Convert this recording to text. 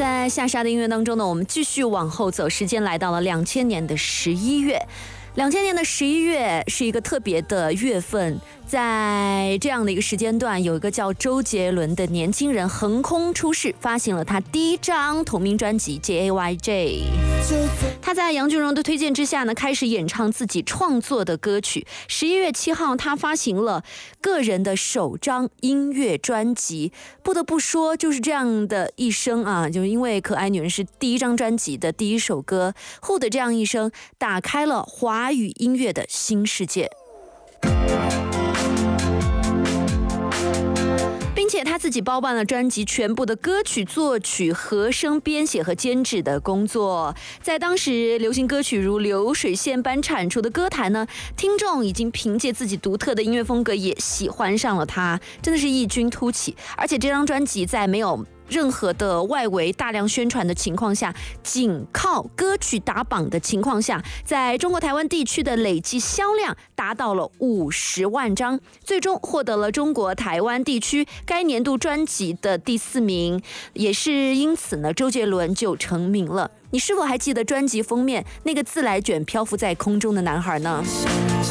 在下沙的音乐当中呢，我们继续往后走，时间来到了2000年的11月。2000年的11月是一个特别的月份，在这样的一个时间段，有一个叫周杰伦的年轻人横空出世，发行了他第一张同名专辑 JAYJ。 他在杨俊荣的推荐之下呢，开始演唱自己创作的歌曲。11月7号，他发行了个人的首张音乐专辑。不得不说，就是这样的一生啊，就是因为《可爱女人》是第一张专辑的第一首歌，后的这样一生打开了华语音乐的新世界。并且他自己包办了专辑全部的歌曲作曲、和声编写和监制的工作。在当时流行歌曲如流水线般产出的歌坛呢，听众已经凭借自己独特的音乐风格也喜欢上了他，真的是异军突起。而且这张专辑在没有任何的外围大量宣传的情况下，仅靠歌曲打榜的情况下，在中国台湾地区的累计销量达到了50万张，最终获得了中国台湾地区该年度专辑的第4名，也是因此呢，周杰伦就成名了。你是否还记得专辑封面那个自来卷漂浮在空中的男孩呢？